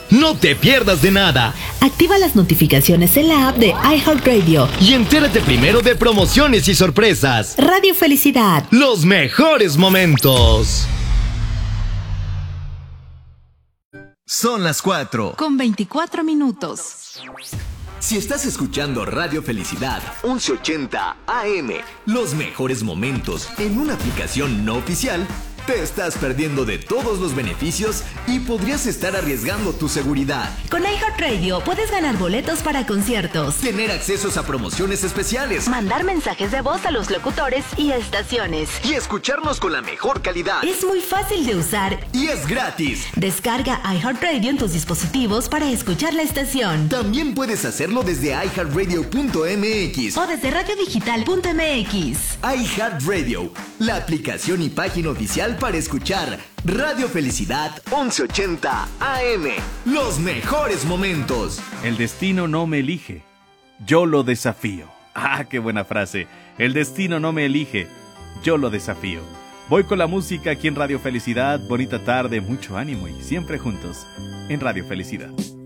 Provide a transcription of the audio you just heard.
No te pierdas de nada. Activa las notificaciones en la app de iHeartRadio Y entérate primero de promociones y sorpresas. Radio Felicidad. Los mejores momentos. Son las 4. Con 24 minutos. Si estás escuchando Radio Felicidad 1180 AM, los mejores momentos en una aplicación no oficial, te estás perdiendo de todos los beneficios y podrías estar arriesgando tu seguridad. Con iHeartRadio puedes ganar boletos para conciertos, Tener accesos a promociones especiales mandar mensajes de voz a los locutores y estaciones. y escucharnos con la mejor calidad. Es muy fácil de usar. Y es gratis. Descarga iHeartRadio en tus dispositivos para escuchar la estación. También puedes hacerlo desde iHeartRadio.mx O desde radiodigital.mx. iHeartRadio, la aplicación y página oficial para escuchar Radio Felicidad 1180 AM. Los mejores momentos. El destino no me elige, yo lo desafío. Ah, qué buena frase. El destino no me elige, yo lo desafío. Voy con la música aquí en Radio Felicidad. Bonita tarde, mucho ánimo y siempre juntos en Radio Felicidad.